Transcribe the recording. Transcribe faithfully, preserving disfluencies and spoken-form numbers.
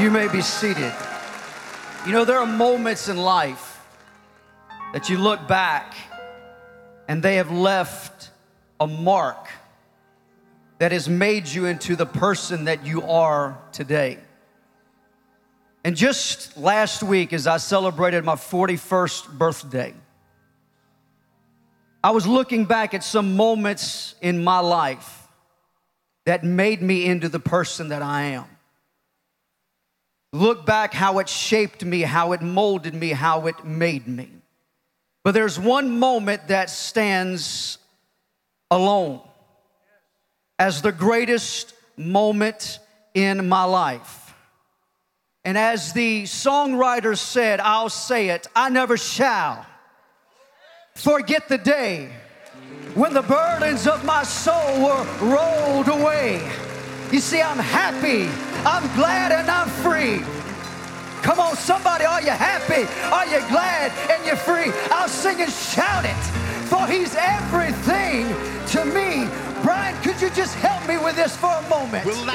You may be seated. You know, there are moments in life that you look back and they have left a mark that has made you into the person that you are today. And just last week, as I celebrated my forty-first birthday, I was looking back at some moments in my life that made me into the person that I am. Look back how it shaped me, how it molded me, how it made me. But there's one moment that stands alone as the greatest moment in my life. And as the songwriter said, I'll say it, I never shall forget the day when the burdens of my soul were rolled away. You see, I'm happy, I'm glad, and I'm free. Come on, somebody, are you happy? Are you glad and you're free? I'll sing and shout it, for he's everything to me. Brian, could you just help me with this for a moment?